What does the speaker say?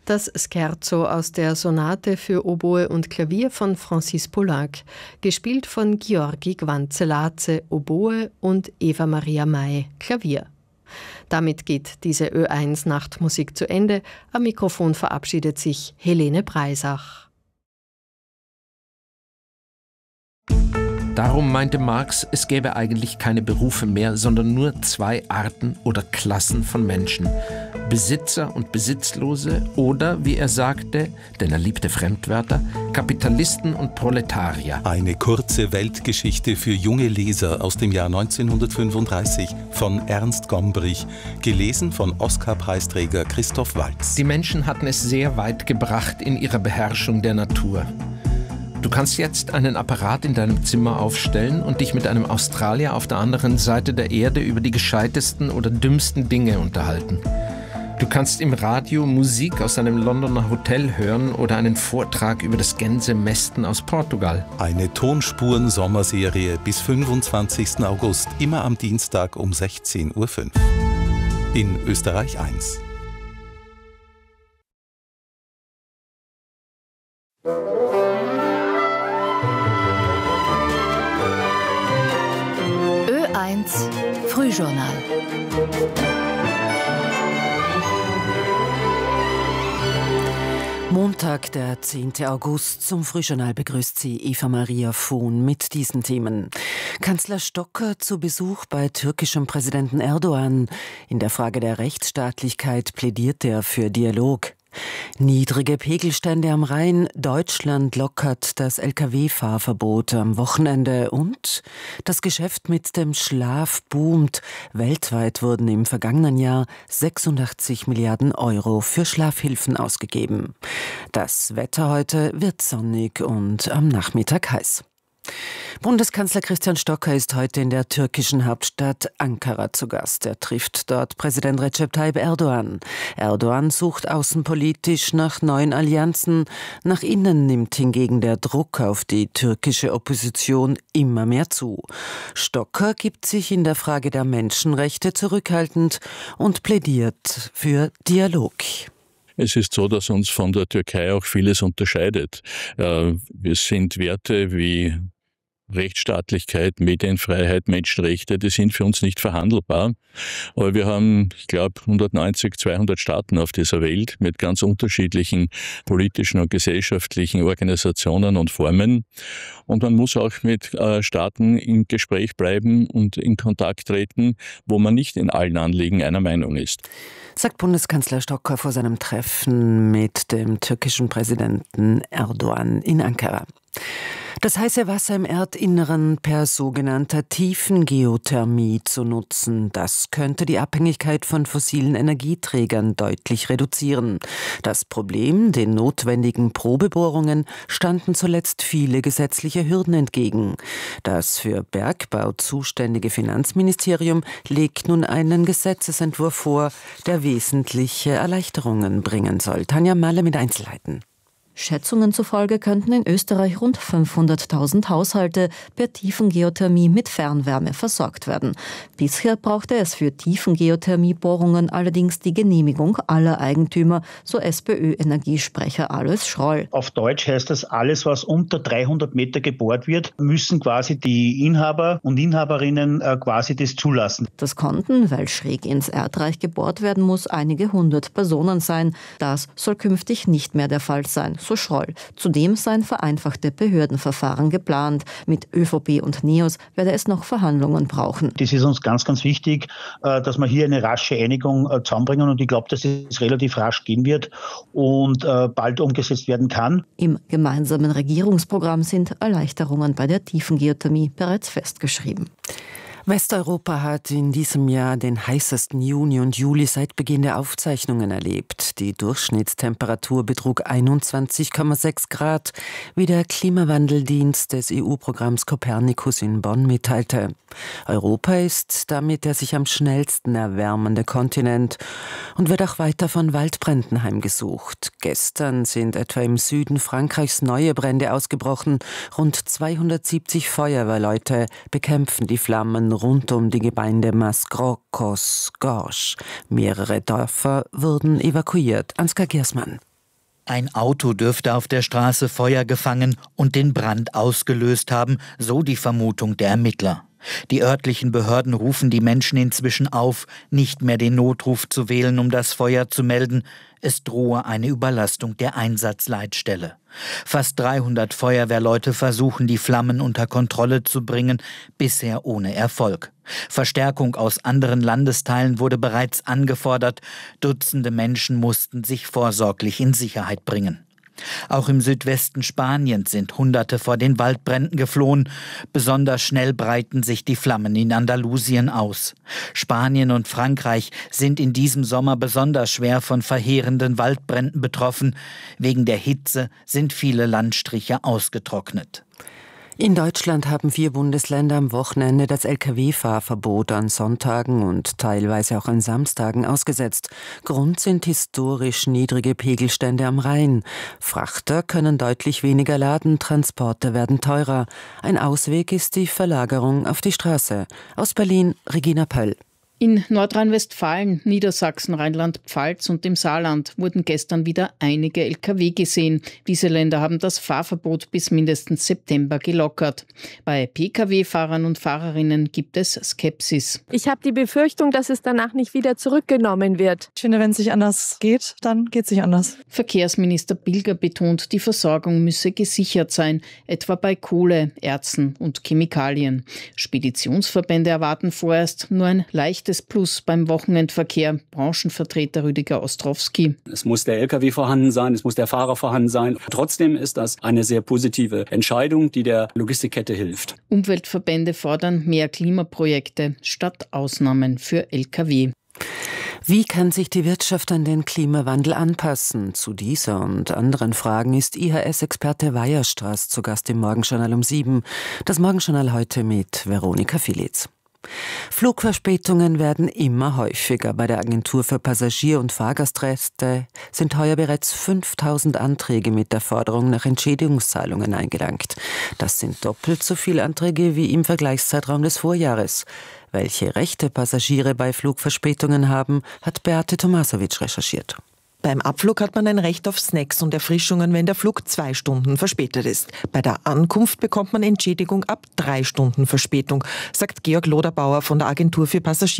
Das Scherzo aus der Sonate für Oboe und Klavier von Francis Poulenc, gespielt von György Gwanze-Lace, Oboe und Eva Maria May, Klavier. Damit geht diese Ö1 Nachtmusik zu Ende. Am Mikrofon verabschiedet sich Helene Breisach. Darum meinte Marx, es gäbe eigentlich keine Berufe mehr, sondern nur zwei Arten oder Klassen von Menschen. Besitzer und Besitzlose oder, wie er sagte, denn er liebte Fremdwörter, Kapitalisten und Proletarier. Eine kurze Weltgeschichte für junge Leser aus dem Jahr 1935 von Ernst Gombrich, gelesen von Oscar-Preisträger Christoph Waltz. Die Menschen hatten es sehr weit gebracht in ihrer Beherrschung der Natur. Du kannst jetzt einen Apparat in deinem Zimmer aufstellen und dich mit einem Australier auf der anderen Seite der Erde über die gescheitesten oder dümmsten Dinge unterhalten. Du kannst im Radio Musik aus einem Londoner Hotel hören oder einen Vortrag über das Gänsemästen aus Portugal. Eine Tonspuren-Sommerserie bis 25. August, immer am Dienstag um 16:05 Uhr. In Österreich 1. Ö1 Frühjournal. Montag, der 10. August. Zum Frühjournal begrüßt Sie Eva Maria Vohn mit diesen Themen. Kanzler Stocker zu Besuch bei türkischem Präsidenten Erdogan. In der Frage der Rechtsstaatlichkeit plädiert er für Dialog. Niedrige Pegelstände am Rhein. Deutschland lockert das Lkw-Fahrverbot am Wochenende. Und das Geschäft mit dem Schlaf boomt. Weltweit wurden im vergangenen Jahr 86 Milliarden Euro für Schlafhilfen ausgegeben. Das Wetter heute wird sonnig und am Nachmittag heiß. Bundeskanzler Christian Stocker ist heute in der türkischen Hauptstadt Ankara zu Gast. Er trifft dort Präsident Recep Tayyip Erdogan. Erdogan sucht außenpolitisch nach neuen Allianzen. Nach innen nimmt hingegen der Druck auf die türkische Opposition immer mehr zu. Stocker gibt sich in der Frage der Menschenrechte zurückhaltend und plädiert für Dialog. Es ist so, dass uns von der Türkei auch vieles unterscheidet. Wir sind Werte wie Rechtsstaatlichkeit, Medienfreiheit, Menschenrechte, die sind für uns nicht verhandelbar. Aber wir haben, ich glaube, 190, 200 Staaten auf dieser Welt mit ganz unterschiedlichen politischen und gesellschaftlichen Organisationen und Formen. Und man muss auch mit Staaten im Gespräch bleiben und in Kontakt treten, wo man nicht in allen Anliegen einer Meinung ist. Sagt Bundeskanzler Stocker vor seinem Treffen mit dem türkischen Präsidenten Erdogan in Ankara. Das heiße Wasser im Erdinneren per sogenannter Tiefengeothermie zu nutzen, das könnte die Abhängigkeit von fossilen Energieträgern deutlich reduzieren. Das Problem, den notwendigen Probebohrungen, standen zuletzt viele gesetzliche Hürden entgegen. Das für Bergbau zuständige Finanzministerium legt nun einen Gesetzesentwurf vor, der wesentliche Erleichterungen bringen soll. Tanja Malle mit Einzelheiten. Schätzungen zufolge könnten in Österreich rund 500.000 Haushalte per Tiefengeothermie mit Fernwärme versorgt werden. Bisher brauchte es für Tiefengeothermiebohrungen allerdings die Genehmigung aller Eigentümer, so SPÖ-Energiesprecher Alois Schroll. Auf Deutsch heißt das, alles was unter 300 Meter gebohrt wird, müssen quasi die Inhaber und Inhaberinnen quasi das zulassen. Das konnten, weil schräg ins Erdreich gebohrt werden muss, einige hundert Personen sein. Das soll künftig nicht mehr der Fall sein, so Schroll. Zudem seien vereinfachte Behördenverfahren geplant. Mit ÖVP und NEOS werde es noch Verhandlungen brauchen. Das ist uns ganz, ganz wichtig, dass wir hier eine rasche Einigung zusammenbringen und ich glaube, dass es relativ rasch gehen wird und bald umgesetzt werden kann. Im gemeinsamen Regierungsprogramm sind Erleichterungen bei der Tiefengeothermie bereits festgeschrieben. Westeuropa hat in diesem Jahr den heißesten Juni und Juli seit Beginn der Aufzeichnungen erlebt. Die Durchschnittstemperatur betrug 21,6 Grad, wie der Klimawandeldienst des EU-Programms Copernicus in Bonn mitteilte. Europa ist damit der sich am schnellsten erwärmende Kontinent und wird auch weiter von Waldbränden heimgesucht. Gestern sind etwa im Süden Frankreichs neue Brände ausgebrochen. Rund 270 Feuerwehrleute bekämpfen die Flammen rund um die Gemeinde Mascrocos-Gorges. Mehrere Dörfer wurden evakuiert. Ansgar Giersmann. Ein Auto dürfte auf der Straße Feuer gefangen und den Brand ausgelöst haben, so die Vermutung der Ermittler. Die örtlichen Behörden rufen die Menschen inzwischen auf, nicht mehr den Notruf zu wählen, um das Feuer zu melden. Es drohe eine Überlastung der Einsatzleitstelle. Fast 300 Feuerwehrleute versuchen, die Flammen unter Kontrolle zu bringen, bisher ohne Erfolg. Verstärkung aus anderen Landesteilen wurde bereits angefordert. Dutzende Menschen mussten sich vorsorglich in Sicherheit bringen. Auch im Südwesten Spaniens sind Hunderte vor den Waldbränden geflohen. Besonders schnell breiten sich die Flammen in Andalusien aus. Spanien und Frankreich sind in diesem Sommer besonders schwer von verheerenden Waldbränden betroffen. Wegen der Hitze sind viele Landstriche ausgetrocknet. In Deutschland haben 4 Bundesländer am Wochenende das Lkw-Fahrverbot an Sonntagen und teilweise auch an Samstagen ausgesetzt. Grund sind historisch niedrige Pegelstände am Rhein. Frachter können deutlich weniger laden, Transporte werden teurer. Ein Ausweg ist die Verlagerung auf die Straße. Aus Berlin, Regina Pöll. In Nordrhein-Westfalen, Niedersachsen, Rheinland-Pfalz und dem Saarland wurden gestern wieder einige Lkw gesehen. Diese Länder haben das Fahrverbot bis mindestens September gelockert. Bei Pkw-Fahrern und Fahrerinnen gibt es Skepsis. Ich habe die Befürchtung, dass es danach nicht wieder zurückgenommen wird. Ich finde, wenn es nicht anders geht, dann geht es nicht anders. Verkehrsminister Bilger betont, die Versorgung müsse gesichert sein, etwa bei Kohle, Erzen und Chemikalien. Speditionsverbände erwarten vorerst nur ein leichtes Plus beim Wochenendverkehr. Branchenvertreter Rüdiger Ostrowski. Es muss der LKW vorhanden sein, es muss der Fahrer vorhanden sein. Trotzdem ist das eine sehr positive Entscheidung, die der Logistikkette hilft. Umweltverbände fordern mehr Klimaprojekte statt Ausnahmen für Lkw. Wie kann sich die Wirtschaft an den Klimawandel anpassen? Zu dieser und anderen Fragen ist IHS-Experte Weierstraß zu Gast im Morgenjournal um 7. Das Morgenjournal heute mit Veronika Filitz. Flugverspätungen werden immer häufiger. Bei der Agentur für Passagier- und Fahrgastrechte sind heuer bereits 5000 Anträge mit der Forderung nach Entschädigungszahlungen eingelangt. Das sind doppelt so viele Anträge wie im Vergleichszeitraum des Vorjahres. Welche Rechte Passagiere bei Flugverspätungen haben, hat Beate Tomasowitsch recherchiert. Beim Abflug hat man ein Recht auf Snacks und Erfrischungen, wenn der Flug 2 Stunden verspätet ist. Bei der Ankunft bekommt man Entschädigung ab 3 Stunden Verspätung, sagt Georg Loderbauer von der Agentur für Passagier-